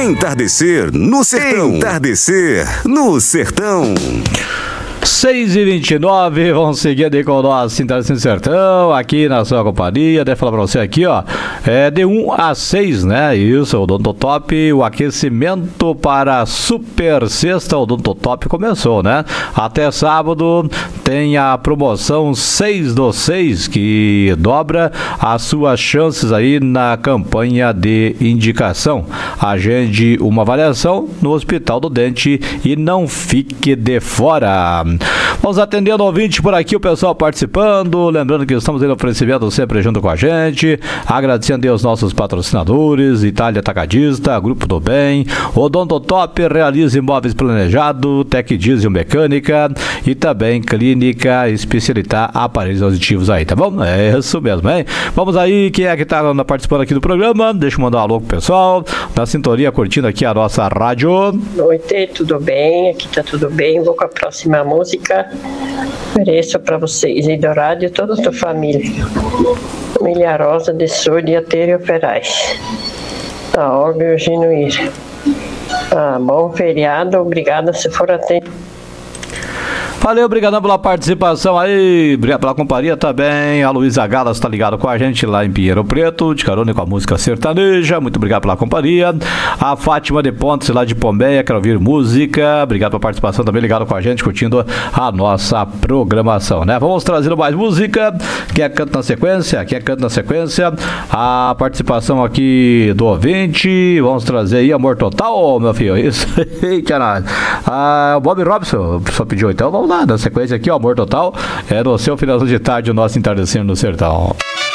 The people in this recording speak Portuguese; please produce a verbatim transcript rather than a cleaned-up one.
Entardecer no Sertão. Entardecer no Sertão. seis e vinte e nove, vamos seguir aí com o nosso Entardecer no Sertão, aqui na sua companhia. Deve falar pra você aqui, ó, é de um a seis, né? Isso, o Odontotop, o aquecimento para a Super Sexta Odontotop começou, né? Até sábado tem a promoção seis do seis, que dobra as suas chances aí na campanha de indicação. Agende uma avaliação no Hospital do Dente e não fique de fora. Vamos atendendo o ouvinte por aqui, o pessoal participando, lembrando que estamos aí no oferecimento sempre junto com a gente, agradecendo aí aos nossos patrocinadores, Itália Atacadista, Grupo do Bem, Odontotop, Realiza Imóveis Planejado, Tec Diesel Mecânica e também Clínica Especialitar Aparelhos Auditivos aí, tá bom? É isso mesmo, hein? Vamos aí, quem é que tá participando aqui do programa? Deixa eu mandar um alô pro pessoal, na sintonia, curtindo aqui a nossa rádio. Noite, tudo bem? Aqui tá tudo bem, vou com a próxima música. Ofereço para vocês aí do rádio e toda a sua família. Família Rosa de Sul de Ateiro Ferais. A Olga e o Genuíra. Ah, bom feriado, obrigada se for atento. Valeu, obrigado pela participação aí, obrigado pela companhia também. A Luísa Galas está ligado com a gente lá em Pinheiro Preto, de carona com a música sertaneja. Muito obrigado pela companhia. A Fátima de Pontes lá de Pombeia, quer ouvir música. Obrigado pela participação também, ligado com a gente, curtindo a nossa programação, né? Vamos trazendo mais música. Quer canto na sequência? Quer canto na sequência? A participação aqui do ouvinte. Vamos trazer aí Amor Total, meu filho. Isso. Ah, o Bob Robson só pediu, então vamos lá, na sequência aqui, o Amor Total, é no seu finalzinho de tarde, o nosso Entardecer no Sertão.